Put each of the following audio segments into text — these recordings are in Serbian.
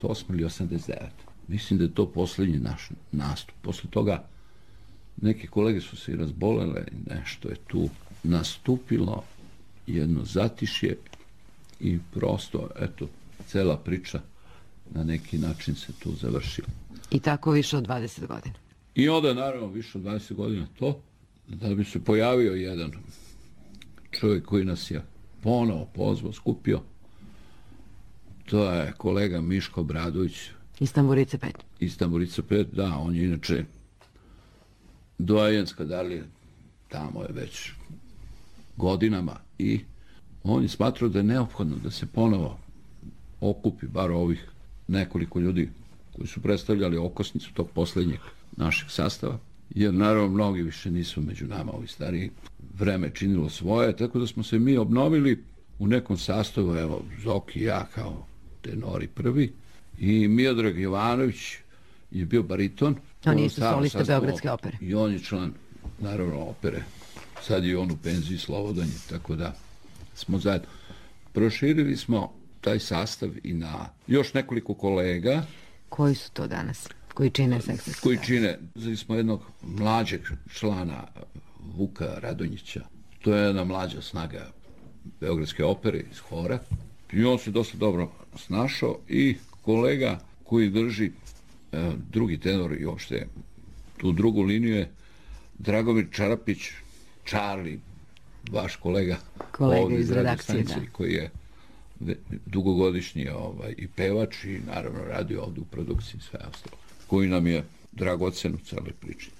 88 ili 89. Mislim da je to posljednji naš nastup. Posle toga neke kolege su se i razbolele, nešto je tu nastupilo, jedno zatišje i prosto, eto, cela priča na neki način se tu završila. I tako više od 20 godina. I onda, naravno, više od 20 godina to, da bi se pojavio jedan čovjek koji nas je ponovo pozvao, skupio. To je kolega Miško Bradović. Iz Tamburice 5. Iz Tamburice 5, da, on je inače doajen Skadarlije, tamo je već godinama i on je smatrao da je neophodno da se ponovo okupi bar ovih nekoliko ljudi koji su predstavljali okosnicu tog posljednjeg našeg sastava, jer naravno mnogi više nisu među nama, ovi stariji, vreme činilo svoje, tako da smo se mi obnovili u nekom sastavu, evo, Zoki i ja kao tenori prvi, i Miodrag Jovanović je bio bariton. On je isto solista Beogradske opere. I on je član, naravno, opere. Sad je on u penziji, slobodan je, tako da smo zajedno. Proširili smo taj sastav i na još nekoliko kolega. Koji su to danas? Koji čine Seksesku? Koji čine, znači smo jednog mlađeg člana Vuka Radonjića. To je jedna mlađa snaga Beogradske opere iz hora. I on se dosta dobro snašao i kolega koji drži drugi tenor i uopšte tu drugu liniju je Dragomir Čarapić, Charlie, vaš kolega ovdje iz redakcije, da. Koji je dugogodišnji i pevač i naravno radio ovdje u produkciji sve ostalo, koji nam je dragocen u celoj priči.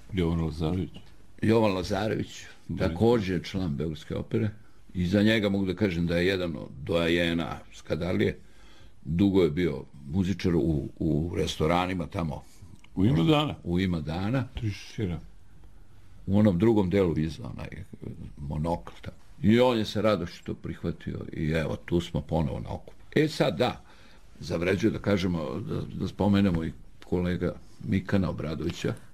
Jovan Lazarević, također član Beogradske opere, i za njega mogu da kažem da je jedan od doajena Skadarlije. Dugo je bio muzičar u restoranima tamo. U Ima dana. U onom drugom delu iza, onaj monokl. I on je se radošću to prihvatio i evo, tu smo ponovo na okupu. Sad da, zavređuje da kažemo, da spomenemo i kolega Mikana Obradovića,